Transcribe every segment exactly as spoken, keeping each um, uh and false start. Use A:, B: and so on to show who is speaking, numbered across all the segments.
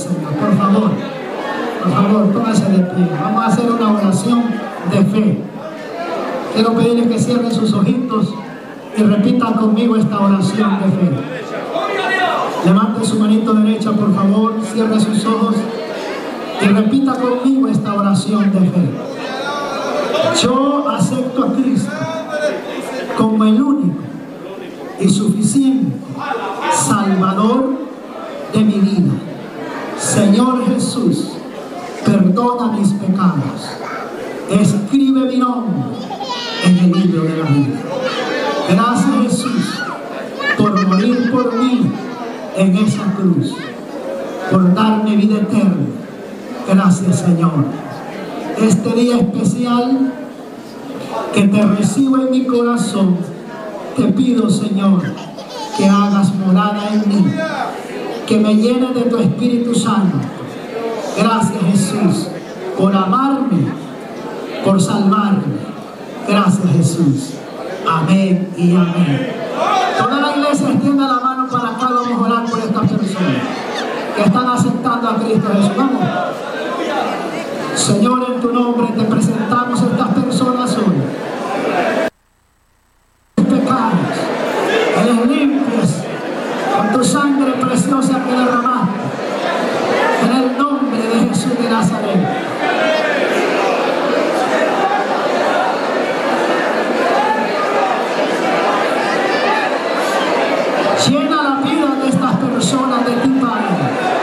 A: Señor. Por favor, por favor, póngase de pie. Vamos a hacer una oración de fe. Quiero pedirles que cierren sus ojitos y repitan conmigo esta oración de fe. Levante su manito derecha, por favor, cierre sus ojos y repita conmigo esta oración de fe. Yo acepto a Cristo como el único y suficiente Salvador de mi vida. Señor Jesús, perdona mis pecados. Escribe mi nombre en el libro de la vida. Gracias, Jesús, por morir por mí en esa cruz, por darme vida eterna. Gracias, Señor. Este día especial que te recibo en mi corazón, te pido, Señor, que hagas morada en mí, que me llenes de tu Espíritu Santo. Gracias, Jesús, por amarme, por salvarme. Gracias, Jesús. Amén y amén. Toda la iglesia extienda la mano para acá. Vamos a orar por estas personas que están aceptando a Cristo Jesús. Vamos. Señor, en tu nombre te presentamos a estas personas hoy. Pecados, eres limpias con tu sangre preciosa que derramaste en el nombre de Jesús de Nazaret. Llena la vida de estas personas de ti, Padre.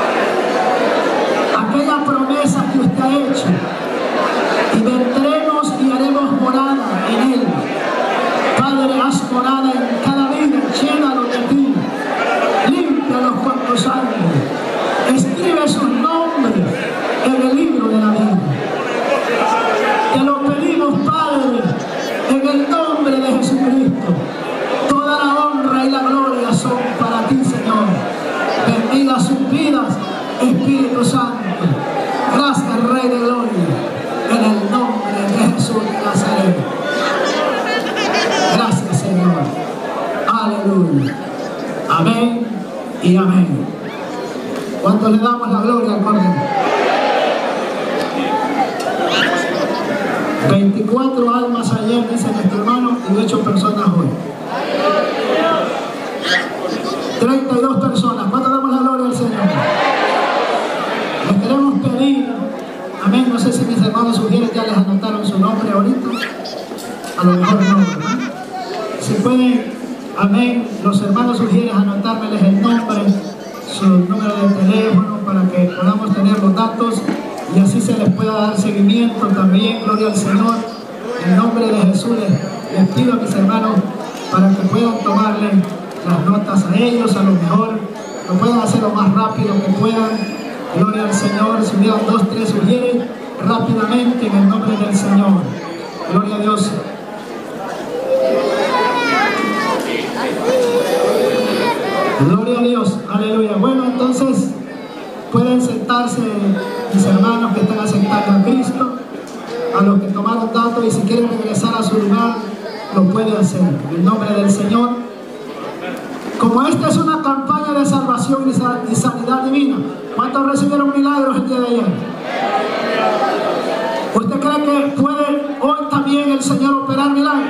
A: Aquella promesa que usted ha hecho, y vendremos y haremos morada en él. Padre, haz morada en cada vida, llénalo de ti, límpialos con tu sangre, escribe sus nombres en el libro de la vida. Te lo pedimos, Padre, en el nombre de Jesucristo. Toda la honra y la gloria son para ti, Señor. Bendiga sus vidas, Espíritu Santo. Gracias, Rey de Gloria, en el nombre de Jesús de Nazaret. Gracias, Señor. Aleluya. Amén y amén. ¿Cuánto le damos la gloria al Cordero? veinticuatro almas ayer, dice nuestro hermano, y ocho personas hoy. treinta y dos personas. ¿Cuánto damos la gloria al Señor? Les queremos pedir, amén, no sé si mis hermanos sugieren, ya les anotaron su nombre ahorita, a lo mejor no, ¿verdad? Si pueden, amén, los hermanos sugieren anotármeles el nombre, su número de teléfono, para que podamos tener los datos y así se les pueda dar seguimiento también. Gloria al Señor. En nombre de Jesús les, les pido a mis hermanos para que puedan tomarle las notas a ellos, a lo mejor lo puedan hacer lo más rápido que puedan. Gloria al Señor. Si hubieran dos, tres sugieren rápidamente en el nombre del Señor. Gloria a Dios. Gloria a Dios. Aleluya. Bueno, entonces pueden sentarse mis hermanos que están aceptando a Cristo, a los que tomaron datos, y si quieren regresar a su lugar lo puede hacer en el nombre del Señor. Como esta es una campaña de salvación y sanidad divina, ¿cuántos recibieron milagros el día de ayer? ¿Usted cree que puede hoy también el Señor operar milagros?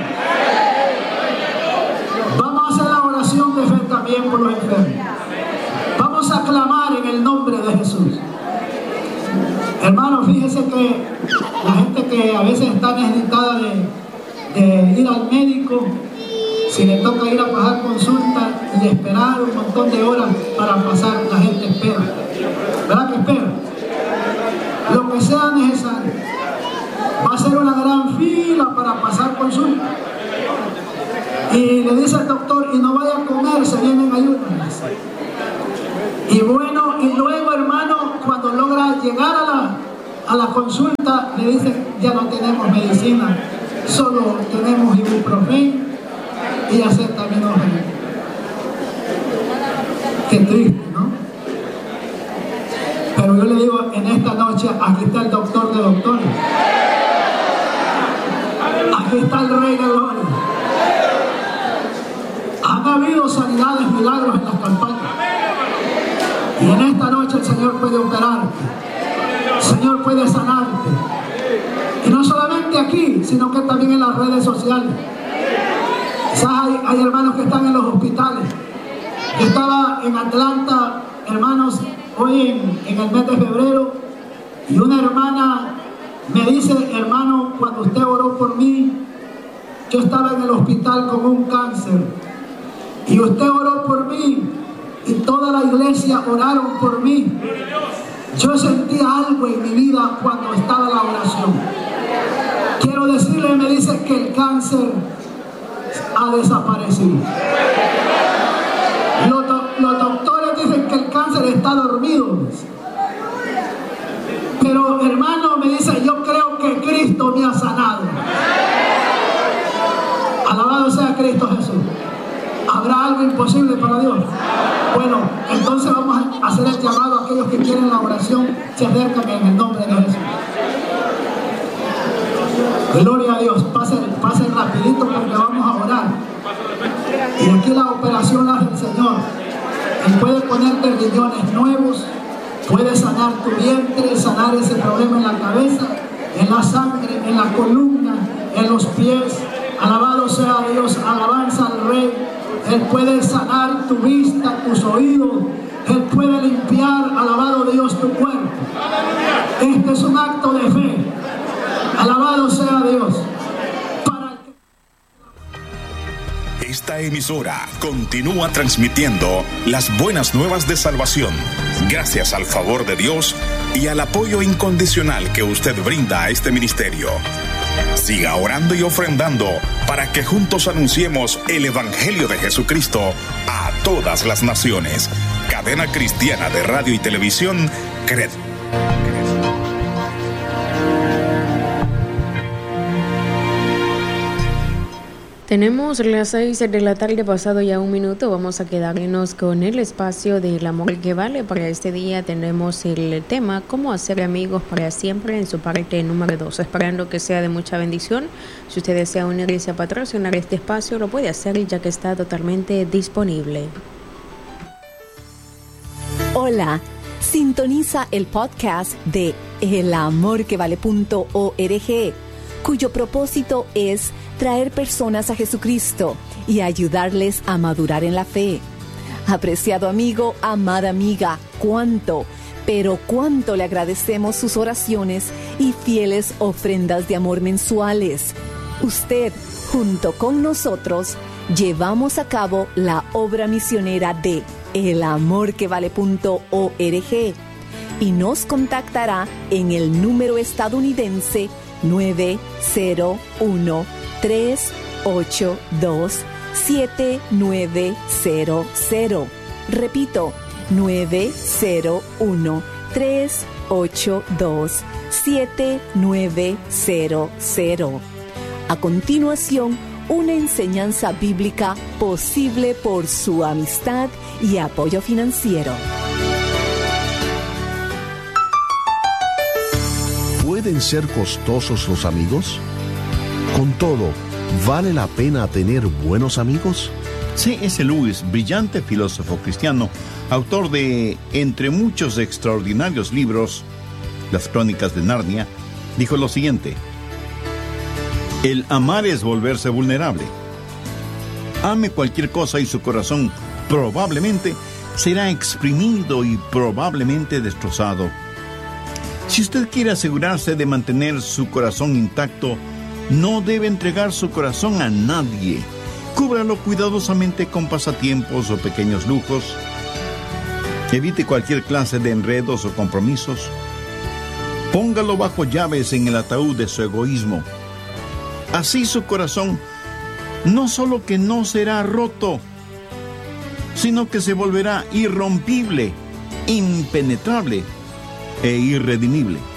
A: Vamos a hacer la oración de fe también por los enfermos. Vamos a clamar en el nombre de Jesús. Hermanos, fíjese que la gente que a veces está necesitada de, de ir al médico, si le toca ir a pagar consulta y esperar un montón de horas para pasar, la gente espera. ¿Verdad que espera? Lo que sea necesario. Va a ser una gran fila para pasar consulta. Y le dice al doctor, y no vaya a comer, se vienen ayunas. Y bueno, y luego, hermano, cuando logra llegar a la, a la consulta, le dicen, ya no tenemos medicina, solo tenemos ibuprofeno y acetaminofén. Qué triste, ¿no? Pero yo le digo, en esta noche, aquí está el doctor de doctores. Aquí está el Rey de Gloria. Han habido sanidades, milagros en las campañas. Y en esta noche el el Señor puede operarte. El Señor puede sanarte. Y no solamente aquí, sino que también en las redes sociales. Quizás hay, hay hermanos que están en los hospitales. Yo estaba en Atlanta, hermanos, hoy en, en el mes de febrero, y una hermana me dice: hermano, cuando usted oró por mí, yo estaba en el hospital con un cáncer, y usted oró por mí, y toda la iglesia oraron por mí. Yo sentía algo en mi vida cuando estaba la oración. Quiero decirle, me dice que el cáncer ha desaparecido. Los, do, los doctores dicen que el cáncer está dormido. Pero hermano, me dice, yo creo que Cristo me ha sanado. Alabado sea Cristo Jesús. ¿Habrá algo imposible para Dios? Bueno, entonces vamos a hacer el llamado a aquellos que quieren la oración, se acercan en el nombre de Jesús. Gloria a Dios. Pasen, pasen rapidito porque vamos a orar. Y aquí la operación la hace el Señor. Él puede ponerte riñones nuevos, puede sanar tu vientre, sanar ese problema en la cabeza, en la sangre, en la columna, en los pies. Alabado sea Dios, alabanza al Rey. Él puede sanar tu vista, tus oídos. Él puede limpiar, alabado Dios, tu cuerpo. Este es un acto de fe. Alabado sea Dios. Para...
B: Esta emisora continúa transmitiendo las buenas nuevas de salvación, gracias al favor de Dios y al apoyo incondicional que usted brinda a este ministerio. Siga orando y ofrendando para que juntos anunciemos el Evangelio de Jesucristo a todas las naciones. Cadena Cristiana de Radio y Televisión, C R E D.
C: Tenemos las seis de la tarde, pasado ya un minuto. Vamos a quedarnos con el espacio del amor que vale. Para este día tenemos el tema cómo hacer amigos para siempre en su parte número dos. Esperando que sea de mucha bendición. Si usted desea unirse a patrocinar este espacio, lo puede hacer ya que está totalmente disponible.
D: Hola, sintoniza el podcast de el amor que vale punto org, cuyo propósito es traer personas a Jesucristo y ayudarles a madurar en la fe. Apreciado amigo, amada amiga, cuánto, pero cuánto le agradecemos sus oraciones y fieles ofrendas de amor mensuales. Usted, junto con nosotros, llevamos a cabo la obra misionera de el amor que vale punto org y nos contactará en el número estadounidense nueve cero uno, tres ocho dos, siete nueve cero cero. Repito, nueve cero uno, tres ocho dos, siete nueve cero cero. A continuación, una enseñanza bíblica posible por su amistad y apoyo financiero.
E: ¿Pueden ser costosos los amigos? Con todo, ¿vale la pena tener buenos amigos?
F: C S Lewis, brillante filósofo cristiano, autor de, entre muchos extraordinarios libros, Las Crónicas de Narnia, dijo lo siguiente: el amar es volverse vulnerable. Ame cualquier cosa y su corazón probablemente será exprimido y probablemente destrozado. Si usted quiere asegurarse de mantener su corazón intacto, no debe entregar su corazón a nadie. Cúbralo cuidadosamente con pasatiempos o pequeños lujos. Evite cualquier clase de enredos o compromisos. Póngalo bajo llaves en el ataúd de su egoísmo. Así su corazón no solo que no será roto, sino que se volverá irrompible, impenetrable e irredimible.